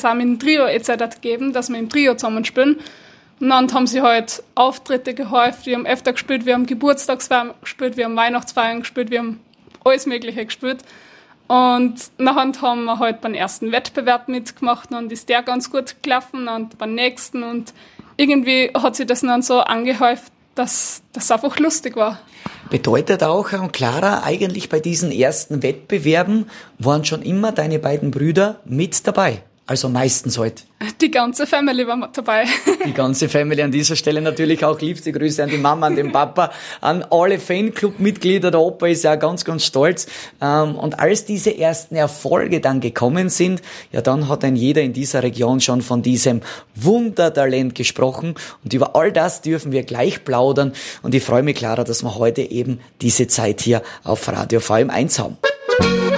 es auch mit dem Trio jetzt gegeben, dass wir im Trio zusammenspielen. Und dann haben sie halt Auftritte gehäuft, wir haben öfter gespielt, wir haben Geburtstagsfeiern gespielt, wir haben Weihnachtsfeiern gespielt, wir haben alles Mögliche gespielt. Und nachher haben wir halt beim ersten Wettbewerb mitgemacht und ist der ganz gut gelaufen und beim nächsten. Und irgendwie hat sich das dann so angehäuft, dass das einfach lustig war. Bedeutet auch, Clara, eigentlich bei diesen ersten Wettbewerben waren schon immer deine beiden Brüder mit dabei? Also meistens halt. Die ganze Family war dabei. Die ganze Family an dieser Stelle natürlich auch liebste Grüße an die Mama, an den Papa, an alle Fanclub-Mitglieder. Der Opa ist ja ganz, ganz stolz. Und als diese ersten Erfolge dann gekommen sind, ja, dann hat ein jeder in dieser Region schon von diesem Wundertalent gesprochen. Und über all das dürfen wir gleich plaudern. Und ich freue mich, Clara, dass wir heute eben diese Zeit hier auf Radio VM1 haben.